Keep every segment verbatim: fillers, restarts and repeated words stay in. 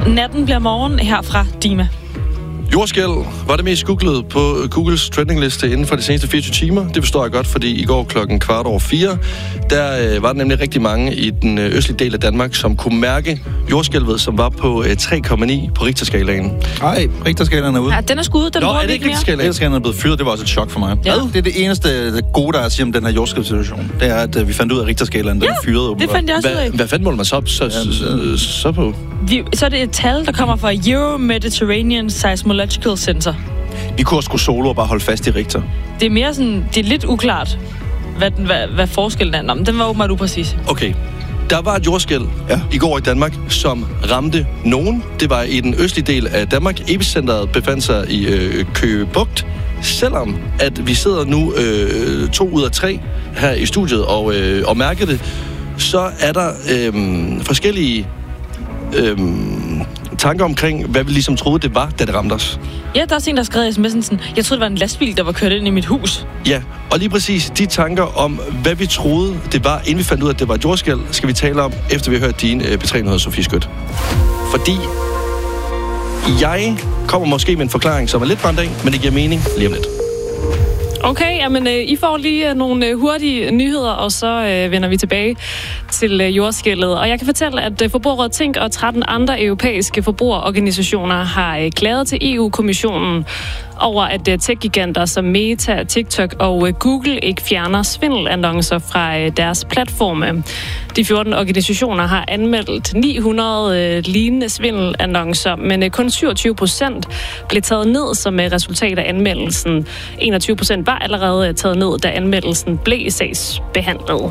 Natten bliver morgen her fra Dima. Jordskælv var det mest googlede på Googles trendingliste inden for de seneste fireogtyve timer. Det forstår jeg godt, fordi i går klokken kvart over fire, der øh, var der nemlig rigtig mange i den øh, østlige del af Danmark, som kunne mærke jordskælvet, som var på øh, tre komma ni på Richterskalaen. Nej, Richterskalaen er ude. Ja, den er skudt, den Nå, bruger er det vi ikke mere. Richterskalaen? Richterskalaen er blevet fyret, det var også et chok for mig. Ja. Det er det eneste gode, der er at sige om den her jordskælvssituation. Det er, at øh, vi fandt ud af, at Richterskalaen den Ja, er fyret. det åbenbart. fandt jeg også ud Hvad, af. hvad fanden måler man så, så, så, så, så på? Vi, så er det et tal, der kommer fra Euro-Mediterranean Seismological Center. Vi kunne også skulle solo og bare holde fast i Richter. Det er mere sådan, det er lidt uklart, hvad, den, hvad, hvad forskellen er. Nå, men den var åbenbart upræcis. Okay. Der var et jordskælv Ja. i går i Danmark, som ramte nogen. Det var i den østlige del af Danmark. Epicenteret befandt sig i øh, Køge Bugt. Selvom at vi sidder nu øh, to ud af tre her i studiet og, øh, og mærker det, så er der øh, forskellige øh, tanker omkring, hvad vi ligesom troede, det var, da det ramte os. Ja, der er også en, der har skrevet i sms'en sådan, jeg troede, det var en lastbil, der var kørt ind i mit hus. Ja, og lige præcis de tanker om, hvad vi troede, det var, inden vi fandt ud af, at det var et jordskælv, skal vi tale om, efter vi har hørt din øh, P tre-nyheder, Sofie Skødt. Fordi jeg kommer måske med en forklaring, som er lidt brændt af, men det giver mening lige om lidt. Okay, jamen øh, I får lige øh, nogle øh, hurtige nyheder, og så øh, vender vi tilbage til øh, jordskælvet. Og jeg kan fortælle, at øh, Forbrugerrådet Tænk og tretten andre europæiske forbrugerorganisationer har øh, klaget til E U-kommissionen over, at øh, tech-giganter som Meta, TikTok og øh, Google ikke fjerner svindelannoncer fra øh, deres platforme. De fjorten organisationer har anmeldt ni hundrede øh, lignende svindelannoncer, men øh, kun syvogtyve procent blev taget ned som øh, resultat af anmeldelsen. enogtyve procent var allerede øh, taget ned, da anmeldelsen blev sagsbehandlet.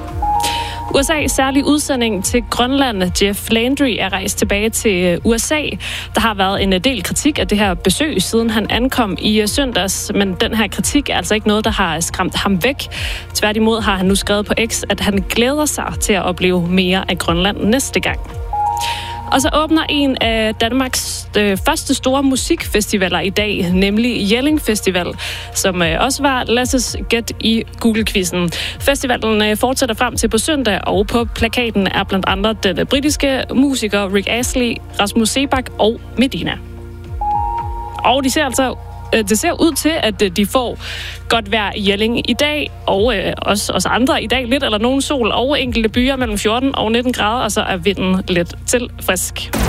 U S A's særlige udsending til Grønland, Jeff Landry, er rejst tilbage til U S A. Der har været en del kritik af det her besøg, siden han ankom i søndags, men den her kritik er altså ikke noget, der har skræmt ham væk. Tværtimod har han nu skrevet på X, at han glæder sig til at opleve mere af Grønland næste gang. Og så åbner en af Danmarks øh, første store musikfestivaler i dag, nemlig Jelling Festival, som øh, også var Lasses gæt i Google-quizzen. Festivalen øh, fortsætter frem til på søndag, og på plakaten er blandt andre den øh, britiske musiker Rick Astley, Rasmus Seebach og Medina. Og de ser altså Det ser ud til, at de får godt vejr i Jelling i dag, og øh, også os andre i dag lidt, eller nogen sol og enkelte byer mellem fjorten og nitten grader, og så er vinden lidt til frisk.